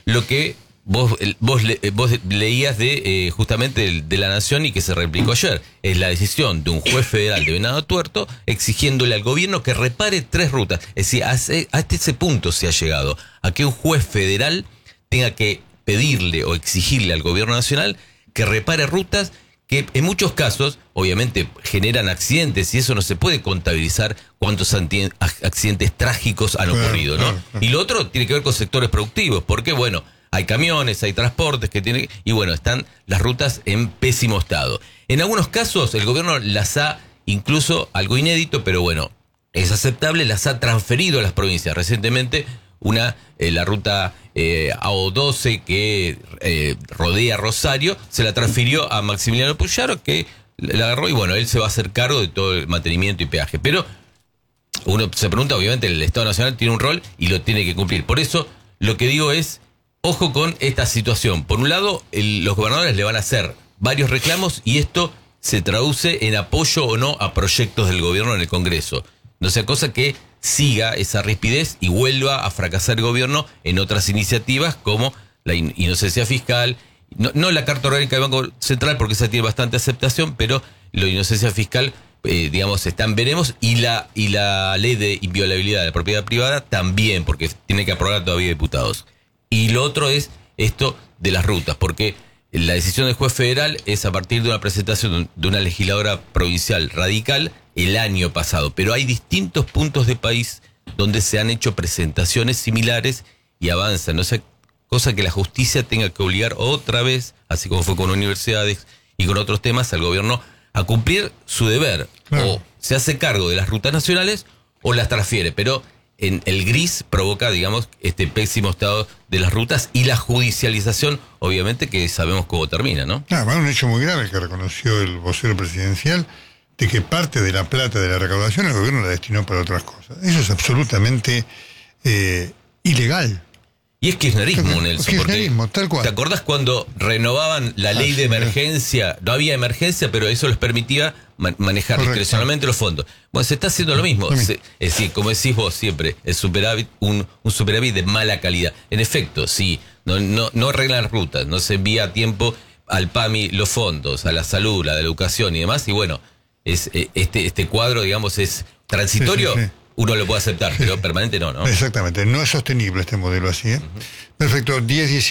lo que vos leías de justamente de La Nación y que se replicó ayer. Es la decisión de un juez federal de Venado Tuerto exigiéndole al gobierno que repare 3 rutas. Es decir, hasta ese punto se ha llegado, a que un juez federal tenga que pedirle o exigirle al gobierno nacional que repare rutas que en muchos casos, obviamente, generan accidentes y eso no se puede contabilizar cuántos accidentes trágicos han ocurrido, ¿no? Claro. Y lo otro tiene que ver con sectores productivos, porque, bueno, hay camiones, hay transportes que tienen, y bueno, están las rutas en pésimo estado. En algunos casos el gobierno las ha, incluso algo inédito, pero bueno, es aceptable, las ha transferido a las provincias. Recientemente la ruta AO12 que rodea Rosario, se la transfirió a Maximiliano Puyaro, que la agarró y bueno, él se va a hacer cargo de todo el mantenimiento y peaje. Pero uno se pregunta, obviamente el Estado Nacional tiene un rol y lo tiene que cumplir. Por eso lo que digo es, ojo con esta situación. Por un lado, los gobernadores le van a hacer varios reclamos y esto se traduce en apoyo o no a proyectos del gobierno en el Congreso. No sea cosa que siga esa rispidez y vuelva a fracasar el gobierno en otras iniciativas como la inocencia fiscal, no la Carta Orgánica del Banco Central porque esa tiene bastante aceptación, pero la inocencia fiscal, digamos, veremos, y la ley de inviolabilidad de la propiedad privada también, porque tiene que aprobar todavía diputados. Y lo otro es esto de las rutas, porque la decisión del juez federal es a partir de una presentación de una legisladora provincial radical el año pasado, pero hay distintos puntos del país donde se han hecho presentaciones similares y avanzan, no sé, cosa que la justicia tenga que obligar otra vez, así como fue con universidades y con otros temas, al gobierno a cumplir su deber. Claro. O se hace cargo de las rutas nacionales o las transfiere, pero en el gris provoca, digamos, este pésimo estado de las rutas y la judicialización, obviamente, que sabemos cómo termina, ¿no? Claro, un hecho muy grave que reconoció el vocero presidencial, de que parte de la plata de la recaudación el gobierno la destinó para otras cosas. Eso es absolutamente ilegal. Y es kirchnerismo, Nelson. Kirchnerismo, tal cual. ¿Te acordás cuando renovaban la ley de emergencia? No había emergencia, pero eso les permitía manejar discrecionalmente los fondos. Bueno, se está haciendo lo mismo. Es decir, como decís vos siempre, el superávit, un superávit de mala calidad. En efecto, sí, no arreglan las rutas, no se envía a tiempo al PAMI los fondos, a la salud, a la educación y demás, y bueno, este cuadro, digamos, es transitorio. Sí. Uno lo puede aceptar, pero permanente no. Exactamente, no es sostenible este modelo así, ¿eh? Perfecto,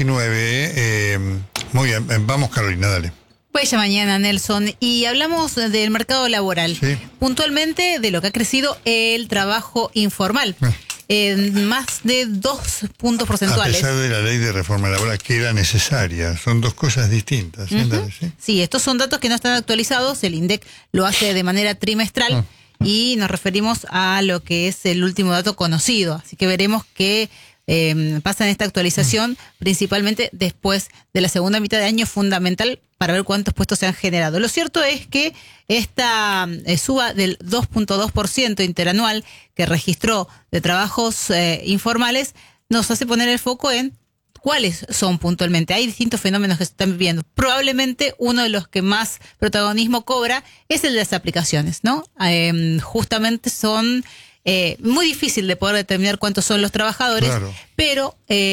10:19. Muy bien, vamos Carolina, dale. Bella mañana, Nelson, y hablamos del mercado laboral, sí. Puntualmente de lo que ha crecido el trabajo informal, más de 2 puntos porcentuales. A pesar de la ley de reforma laboral que era necesaria, son dos cosas distintas. Dale, ¿sí? Sí, estos son datos que no están actualizados, el INDEC lo hace de manera trimestral. Y nos referimos a lo que es el último dato conocido. Así que veremos qué pasa en esta actualización, principalmente después de la segunda mitad de año, fundamental para ver cuántos puestos se han generado. Lo cierto es que esta suba del 2.2% interanual que registró de trabajos informales nos hace poner el foco en ¿cuáles son puntualmente? Hay distintos fenómenos que se están viviendo. Probablemente uno de los que más protagonismo cobra es el de las aplicaciones, ¿no? Justamente son muy difícil de poder determinar cuántos son los trabajadores, claro. Pero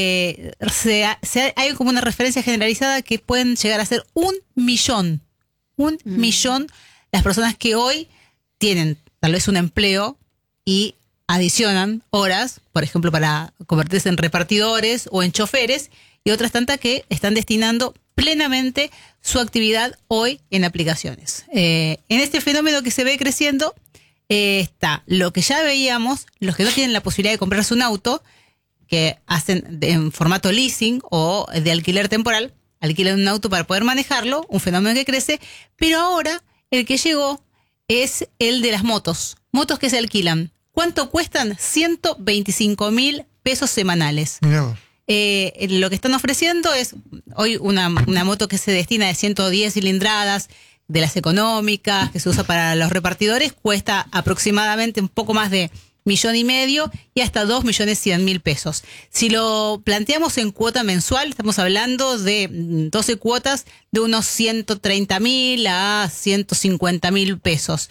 hay como una referencia generalizada que pueden llegar a ser 1 millón. 1 millón las personas que hoy tienen tal vez un empleo y adicionan horas, por ejemplo, para convertirse en repartidores o en choferes, y otras tantas que están destinando plenamente su actividad hoy en aplicaciones. En este fenómeno que se ve creciendo está lo que ya veíamos, los que no tienen la posibilidad de comprarse un auto, que hacen en formato leasing o de alquiler temporal, alquilan un auto para poder manejarlo, un fenómeno que crece, pero ahora el que llegó es el de las motos que se alquilan. ¿Cuánto cuestan? 125.000 pesos semanales. No. Lo que están ofreciendo es hoy una moto que se destina de 110 cilindradas, de las económicas, que se usa para los repartidores, cuesta aproximadamente un poco más de 1,5 millones y hasta 2.100.000 pesos. Si lo planteamos en cuota mensual, estamos hablando de 12 cuotas de unos 130.000 a 150.000 pesos.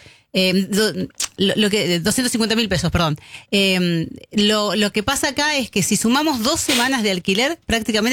250.000 pesos, perdón. Lo que pasa acá es que si sumamos 2 semanas de alquiler, prácticamente